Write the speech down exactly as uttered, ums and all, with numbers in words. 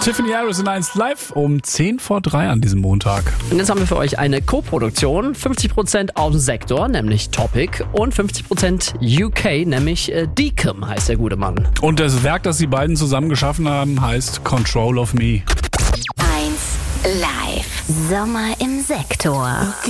Tiffany Harris in eins live um zehn vor drei an diesem Montag. Und jetzt haben wir für euch eine Co-Produktion. fünfzig Prozent aus dem Sektor, nämlich Topic, und fünfzig Prozent U K, nämlich äh, Deacon heißt der gute Mann. Und das Werk, das die beiden zusammen geschaffen haben, heißt Control of Me. eins live. Sommer im Sektor.